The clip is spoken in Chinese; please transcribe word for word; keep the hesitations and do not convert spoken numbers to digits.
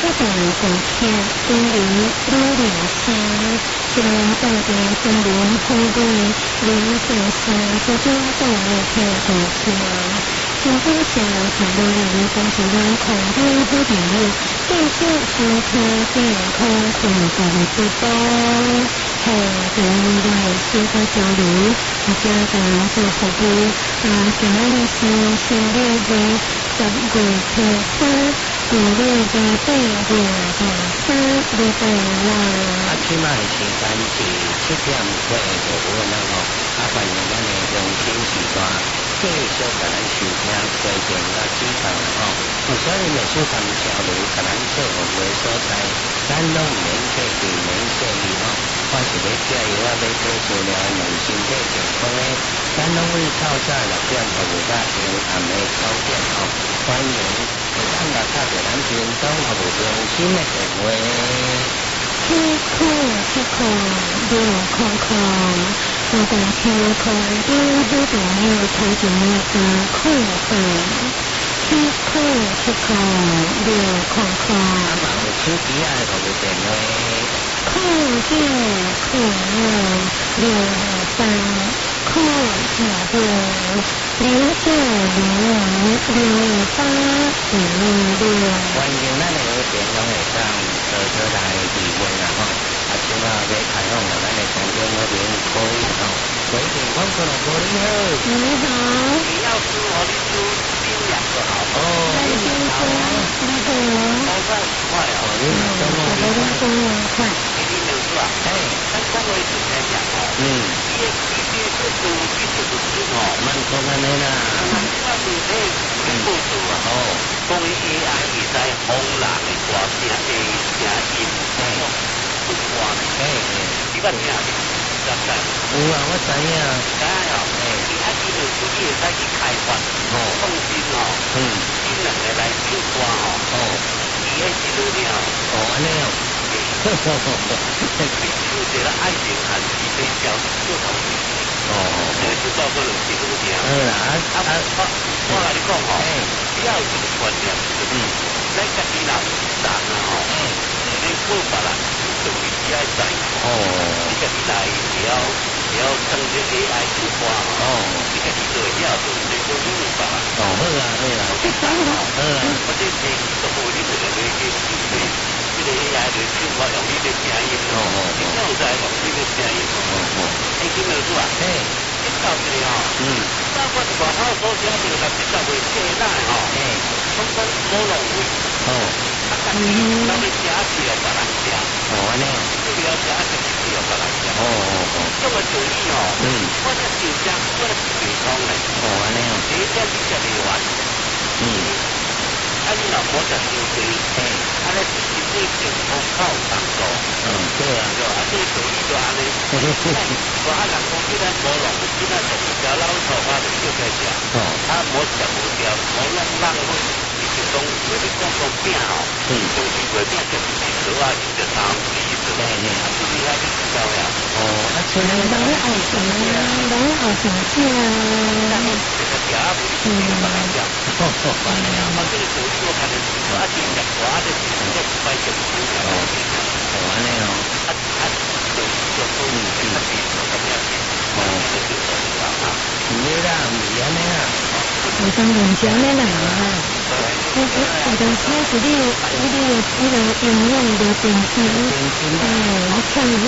大大车本人女良山，一年到地新闻好贵，人上山不中到了车大车。新竹县十六人恭喜咱空中好朋友，继续收听健康快乐的直播。嘿，今日来小可交流，一家人做服务。啊，今日是新历的十月初三，二零二八月二三礼拜六。 啊，即卖时间是七点过五分啦吼，啊，欢迎咱的用心时段继续甲咱收听规定甲指导啦吼。有啥物的小谈交流，甲咱做服务的所在，咱拢免客气，免客气吼。我是要加油啊，要做治疗问身体健康的，咱拢会透早六点服务到下暗的九点吼。欢迎会当来打着咱屏东服务中心的电话。 七块七块六块块，我共车空中好朋友推荐的三块半，七块七块六块块。 啊嘛有手机啊服务电话， 空九空二六三空二六零九零六八五六。 欢迎咱的电话会当多多来提问啦吼。啊，即马要开放了，咱的空中那边可以吼。喂，电话过来，哥你好。 你好。 你要吃我的猪精两个好。 哦， 你好。你好。 好快很快哦。 你好，周末愉快。 周末愉快。 给你们是吧？ 哎， 刚刚我之前讲哦， 嗯， 一一句是猪，一句是猪哦。 蛮讲安尼啦。 那是诶，你不猪啊？ 哦， 讲 A I 会使风浪的歌声的声音，哎，不歌呢？ 哎哎， 你捌听没？知唔知？ 有啊，我知影。 知哦。哎，你啊，基本自己会使去开发， 哦， 创新哦， 嗯， 新人的来唱歌哦， 哦， 伊迄是怎样？ 哦，安尼哦。呵呵呵呵。 就觉得爱情和是比较不同的。 哦， 呃，就到个人是怎么样？ 好啦，啊啊， 啊， 我我甲你讲吼， 哎， 只要有一个观念，就是咱家己人人啊吼， 哎， 你过别人就会只爱知， 哦， 你家己来也要也要趁这 A I 出花哦， 你家己做也要做这个任务吧。 哦，好啦，好啦，好啦， 我这这都无你就来去去这个 A I 就出花用你的声音， 哦哦你怎有在用你的声音？ 哦哦， 哎，听得出啊？ 哎， 你到这里哦， 嗯， 包括外口所写这个六十十岁这那吼， 哎， 统统无浪费。 哦， 啊，家己咱要食是要别人食， 哦，安尼哦， 不了食家己是要别人食。 哦哦哦， 这个主意哦， 嗯， 我这就讲我是普通的， 哦，安尼哦， 第一点你食袂完， 嗯， 啊你老婆食伤多， 哎， 啊那是身体健康较有帮助， 嗯，对啊， 对吧？啊这个主意就安尼，我啊人讲既然无浪费，既然食一条老头花就叫在食， 哦， 啊无食无掉，无弄浪费，你就讲为你讲讲饼哦， 嗯， 就是月饼就是一条啊，就着三十一条， 哎哎， 啊注意下你知道呀？ 哦，啊，像人那后生啊，人后生子啊。 这个条啊，不是这个白讲， 哦哦，安尼啊， 啊这个主意我看的是说啊，就食我啊这是这是白讲的， 哦，哦，安尼哦， 啊啊就就说你这个是怎么样子？ 哦， 这就说是吧啊。 唔对啦，唔是安尼啦， 我当然是安尼啦。我我我当初是你你你你个永远的点心， 真心哎，你唱